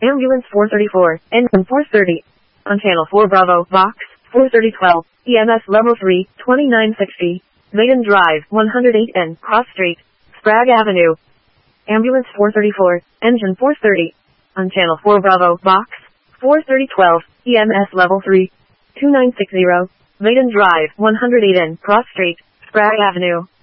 Ambulance 434, engine 430. On channel 4 Bravo, box 43012, EMS level 3, 2960. Maiden Drive, 108N, Cross Street, Sprague Avenue. Ambulance 434, engine 430. On channel 4 Bravo, box 43012, EMS level 3, 2960. Maiden Drive, 108N, Cross Street, Sprague Avenue.